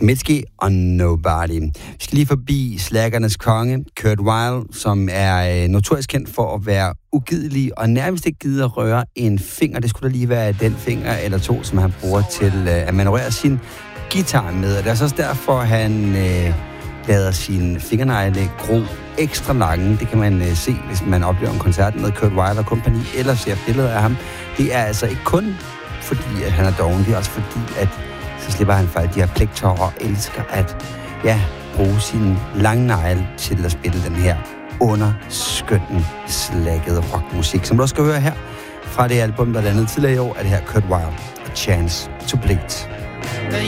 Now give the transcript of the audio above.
Mitski og Nobody. Vi skal lige forbi slaggernes konge, Kurt Weill, som er notorisk kendt for at være ugidelig og nærmest ikke gider at røre en finger. Det skulle da lige være den finger eller to, som han bruger til at manøvrere sin guitar med. Og det er så også derfor, han lader sine fingernegle gro ekstra lange. Det kan man se, hvis man oplever en koncert med Kurt Weill og kompagni, eller ser billeder af ham. Det er altså ikke kun fordi, at han er doven, det er også fordi, at så slipper han faktisk de her pligtår og elsker at bruge sin lange negle til at spille den her underskønne, slaggede rockmusik, som du også skal høre her fra det album, der landede tidligere i år, er det her Kurt Weill, A Chance to Bleed.